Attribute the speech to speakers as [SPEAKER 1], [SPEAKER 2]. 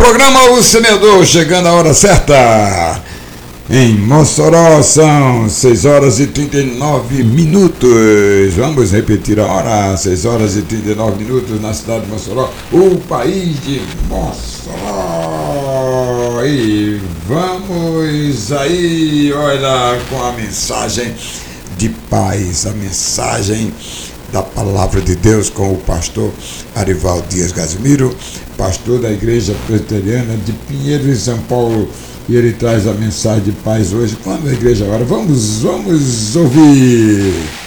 [SPEAKER 1] programa O Semeador, chegando a hora certa. Em Mossoró são 6 horas e 39 minutos. Vamos repetir a hora: 6 horas e 39 minutos na cidade de Mossoró, o país de Mossoró. E vamos aí, olha, com a mensagem de paz, a mensagem da palavra de Deus com o pastor Arivaldo Dias Casimiro, pastor da Igreja Presbiteriana de Pinheiro, em São Paulo. E ele traz a mensagem de paz hoje. Quando a igreja agora? Vamos ouvir.